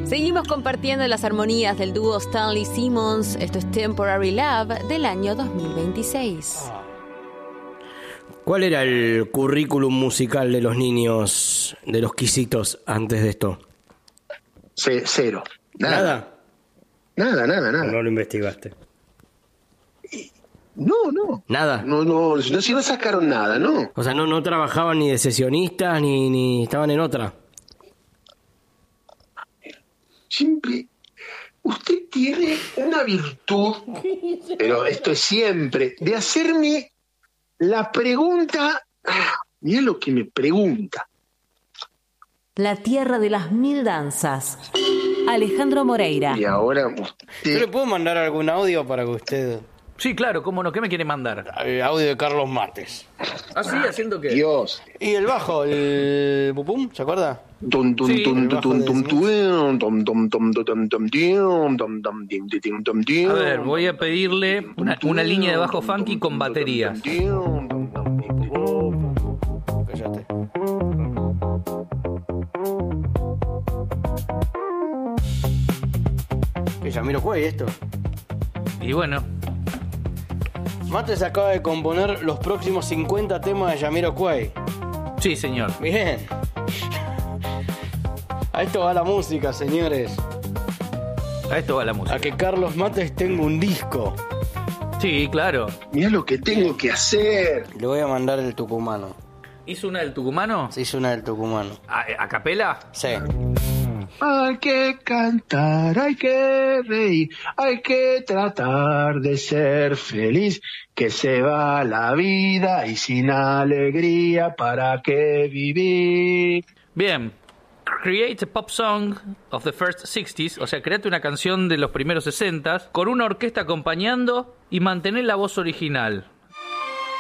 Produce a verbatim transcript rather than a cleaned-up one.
Seguimos compartiendo las armonías del dúo Stanley Simmons. Esto es Temporary Love del año dos mil veintiséis. ¿Cuál era el currículum musical de los niños, de los quisitos, antes de esto? C- cero. ¿Nada? Nada, nada, nada. No lo investigaste. No, no. ¿Nada? No, no, no, si no sacaron nada, ¿no? O sea, no, no trabajaban ni de sesionistas, ni, ni estaban en otra. Siempre. Usted tiene una virtud, pero esto es siempre, de hacerme la pregunta. Mira lo que me pregunta. La tierra de las mil danzas. Alejandro Moreira. Y ahora ¿Yo usted. le puedo mandar algún audio para que usted... Sí, claro, cómo no, ¿qué me quiere mandar? Eh, audio de Carlos Mates. ¿Ah, sí? ¿Haciendo qué? Dios. Y el bajo, el pupum, ¿se acuerda? Tum, tum, Sí, tum, el tum, bajo tum, de tum, Smith. tum, tum, tum, tum, tum, tum, tum, tum, tum, tim, tim, tum, tim, A ver, voy a pedirle una, una línea de bajo funky con baterías. Cállate. ¿Qué Jamiroquai esto? Y bueno, Mates acaba de componer los próximos cincuenta temas de Jamiroquai. sí, señor. Bien. A esto va la música, señores. A esto va la música. A que Carlos Mates tenga un disco. Sí, claro. Mira lo que tengo que hacer. Le voy a mandar el tucumano. ¿Hizo una del tucumano? Se hizo una del tucumano. ¿A, a capela? Sí. Hay que cantar, hay que reír, hay que tratar de ser feliz, que se va la vida y sin alegría, ¿para qué vivir? Bien. Create a pop song of the first sixties, o sea, créate una canción de los primeros sesentas con una orquesta acompañando y mantener la voz original.